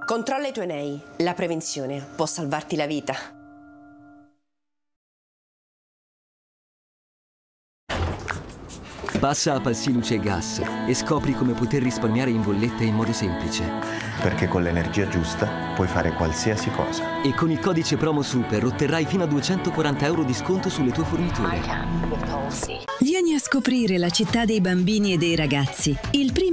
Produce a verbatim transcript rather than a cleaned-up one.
Controlla i tuoi nei. La prevenzione può salvarti la vita. Passa a Palsi Luce e Gas e scopri come poter risparmiare in bolletta in modo semplice. Perché con l'energia giusta puoi fare qualsiasi cosa. E con il codice promo SUPER otterrai fino a duecentoquaranta euro di sconto sulle tue forniture. Vieni a scoprire la città dei bambini e dei ragazzi. Il primo